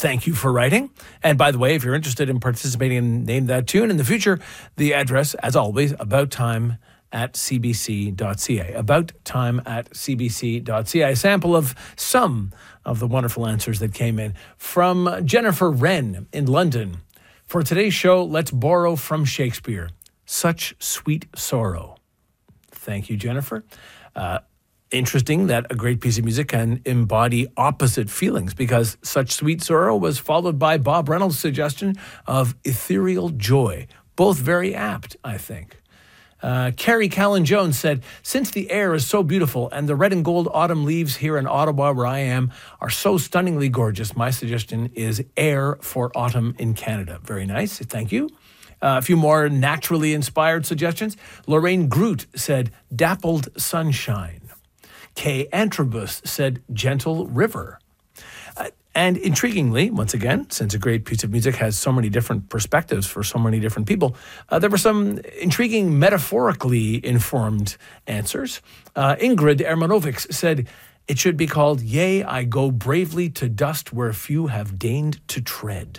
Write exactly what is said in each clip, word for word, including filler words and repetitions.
thank you for writing. And by the way, if you're interested in participating in Name That Tune in the future, the address, as always, about time at c b c dot c a. About time at c b c dot c a. A sample of some of the wonderful answers that came in from Jennifer Wren in London. For today's show, let's borrow from Shakespeare. Such sweet sorrow. Thank you, Jennifer. Uh, interesting that a great piece of music can embody opposite feelings, because Such Sweet Sorrow was followed by Bob Reynolds' suggestion of Ethereal Joy. Both very apt, I think. Uh, Carrie Callan-Jones said, since the air is so beautiful and the red and gold autumn leaves here in Ottawa, where I am, are so stunningly gorgeous, my suggestion is Air for Autumn in Canada. Very nice. Thank you. Uh, a few more naturally inspired suggestions. Lorraine Groot said, Dappled Sunshine. Kay Antrobus said, Gentle River. Uh, And intriguingly, once again, since a great piece of music has so many different perspectives for so many different people, uh, there were some intriguing metaphorically informed answers. Uh, Ingrid Ermanovics said, it should be called, Yea, I go bravely to dust where few have deigned to tread.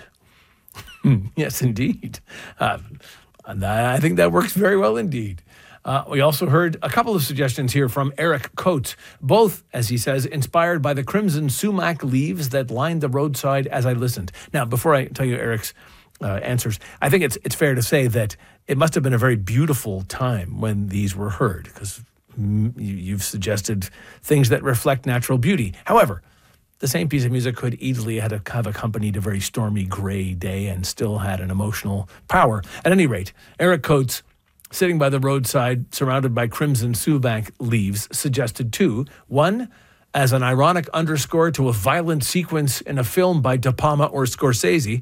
Yes, indeed. Uh, and I think that works very well indeed. Uh, we also heard a couple of suggestions here from Eric Coates, both, as he says, inspired by the crimson sumac leaves that lined the roadside as I listened. Now, before I tell you Eric's uh, answers, I think it's it's fair to say that it must have been a very beautiful time when these were heard, because mm, you, you've suggested things that reflect natural beauty. However, the same piece of music could easily have, have accompanied a very stormy gray day and still had an emotional power. At any rate, Eric Coates, sitting by the roadside, surrounded by crimson sumac leaves, suggested two. One, as an ironic underscore to a violent sequence in a film by De Palma or Scorsese.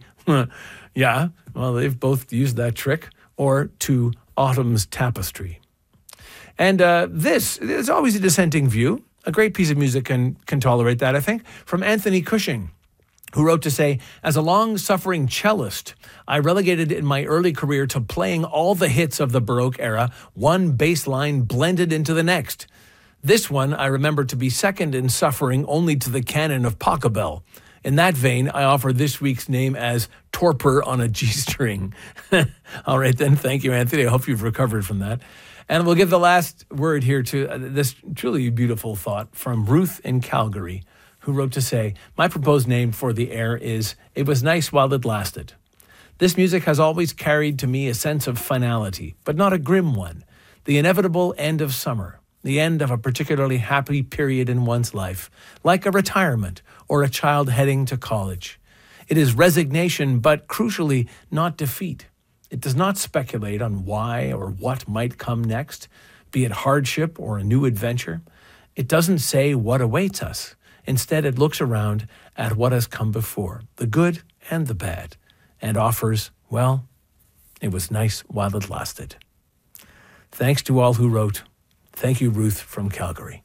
Yeah, well, they've both used that trick. Or to Autumn's Tapestry. And uh, this is always a dissenting view. A great piece of music can, can tolerate that, I think. From Anthony Cushing, who wrote to say, as a long-suffering cellist, I relegated in my early career to playing all the hits of the Baroque era, one bass line blended into the next. This one I remember to be second in suffering only to the canon of Pachelbel. In that vein, I offer this week's name as Torpor on a G-string. All right, then. Thank you, Anthony. I hope you've recovered from that. And we'll give the last word here to uh, this truly beautiful thought from Ruth in Calgary, who wrote to say, my proposed name for the air is It Was Nice While It Lasted. This music has always carried to me a sense of finality, but not a grim one. The inevitable end of summer, the end of a particularly happy period in one's life, like a retirement or a child heading to college. It is resignation, but crucially not defeat. It does not speculate on why or what might come next, be it hardship or a new adventure. It doesn't say what awaits us. Instead, it looks around at what has come before, the good and the bad, and offers, well, it was nice while it lasted. Thanks to all who wrote. Thank you, Ruth from Calgary.